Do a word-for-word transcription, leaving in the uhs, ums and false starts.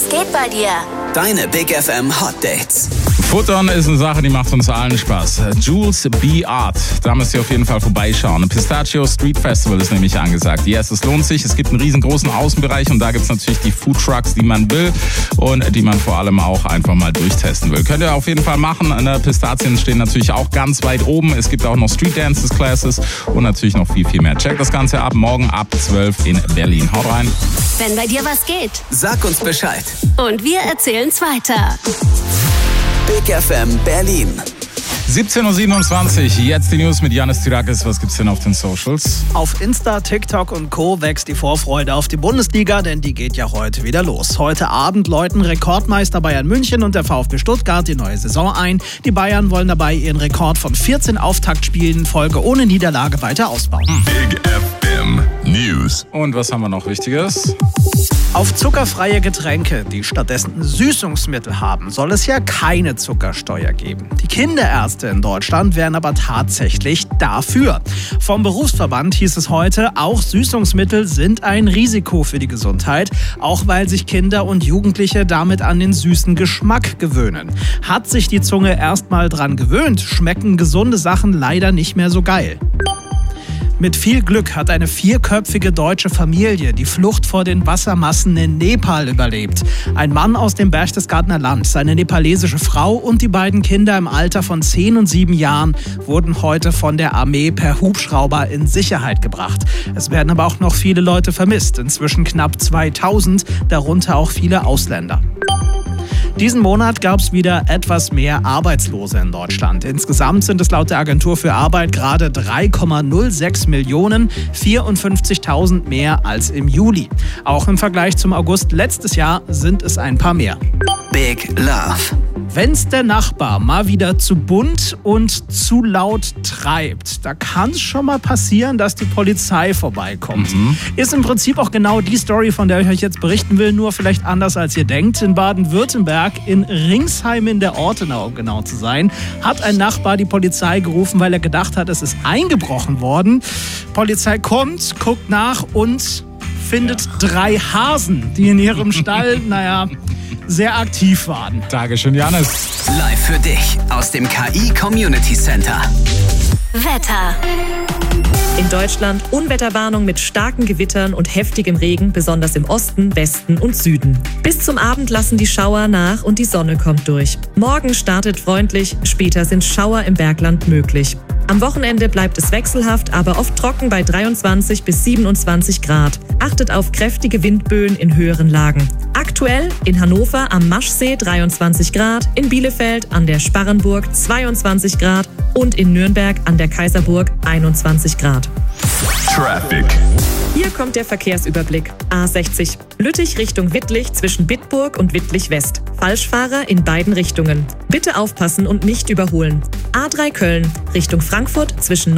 geht bei dir? Deine Big F M Hot Dates. Futtern ist eine Sache, die macht uns allen Spaß. Jules B. Art, da müsst ihr auf jeden Fall vorbeischauen. Ein Pistachio Street Festival ist nämlich angesagt. Yes, es lohnt sich. Es gibt einen riesengroßen Außenbereich und da gibt es natürlich die Food Trucks, die man will und die man vor allem auch einfach mal durchtesten will. Könnt ihr auf jeden Fall machen. Pistazien stehen natürlich auch ganz weit oben. Es gibt auch noch Street Dances Classes und natürlich noch viel, viel mehr. Checkt das Ganze ab, morgen ab zwölf in Berlin. Haut rein. Wenn bei dir was geht. Sag uns Bescheid. Und wir erzählen's weiter. Big F M Berlin. siebzehn Uhr siebenundzwanzig, jetzt die News mit Janis Tirakis. Was gibt's denn auf den Socials? Auf Insta, TikTok und Co. wächst die Vorfreude auf die Bundesliga, denn die geht ja heute wieder los. Heute Abend läuten Rekordmeister Bayern München und der VfB Stuttgart die neue Saison ein. Die Bayern wollen dabei ihren Rekord von vierzehn Auftaktspielen in Folge ohne Niederlage weiter ausbauen. Big F M News. Und was haben wir noch Wichtiges? Auf zuckerfreie Getränke, die stattdessen Süßungsmittel haben, soll es ja keine Zuckersteuer geben. Die Kinderärzte in Deutschland wären aber tatsächlich dafür. Vom Berufsverband hieß es heute, auch Süßungsmittel sind ein Risiko für die Gesundheit, auch weil sich Kinder und Jugendliche damit an den süßen Geschmack gewöhnen. Hat sich die Zunge erstmal dran gewöhnt, schmecken gesunde Sachen leider nicht mehr so geil. Mit viel Glück hat eine vierköpfige deutsche Familie die Flucht vor den Wassermassen in Nepal überlebt. Ein Mann aus dem Berchtesgadener Land, seine nepalesische Frau und die beiden Kinder im Alter von zehn und sieben Jahren wurden heute von der Armee per Hubschrauber in Sicherheit gebracht. Es werden aber auch noch viele Leute vermisst, inzwischen knapp zweitausend, darunter auch viele Ausländer. Diesen Monat gab es wieder etwas mehr Arbeitslose in Deutschland. Insgesamt sind es laut der Agentur für Arbeit gerade drei Komma null sechs Millionen, vierundfünfzigtausend mehr als im Juli. Auch im Vergleich zum August letztes Jahr sind es ein paar mehr. Big Love. Wenn's der Nachbar mal wieder zu bunt und zu laut treibt, da kann es schon mal passieren, dass die Polizei vorbeikommt. Mhm. Ist im Prinzip auch genau die Story, von der ich euch jetzt berichten will, nur vielleicht anders als ihr denkt. In Baden-Württemberg, in Ringsheim in der Ortenau, um genau zu sein, hat ein Nachbar die Polizei gerufen, weil er gedacht hat, es ist eingebrochen worden. Polizei kommt, guckt nach und findet ja. drei Hasen, die in ihrem Stall, naja, sehr aktiv waren. Dankeschön, Janis. Live für dich aus dem K I Community Center. Wetter. In Deutschland Unwetterwarnung mit starken Gewittern und heftigem Regen, besonders im Osten, Westen und Süden. Bis zum Abend lassen die Schauer nach und die Sonne kommt durch. Morgen startet freundlich, später sind Schauer im Bergland möglich. Am Wochenende bleibt es wechselhaft, aber oft trocken bei dreiundzwanzig bis siebenundzwanzig Grad. Achtet auf kräftige Windböen in höheren Lagen. Aktuell in Hannover am Maschsee dreiundzwanzig Grad, in Bielefeld an der Sparrenburg zweiundzwanzig Grad und in Nürnberg an der Kaiserburg einundzwanzig Grad. Traffic. Hier kommt der Verkehrsüberblick. A sechzig. Lüttich Richtung Wittlich zwischen Bitburg und Wittlich West. Falschfahrer in beiden Richtungen. Bitte aufpassen und nicht überholen. A drei Köln Richtung Frankfurt zwischen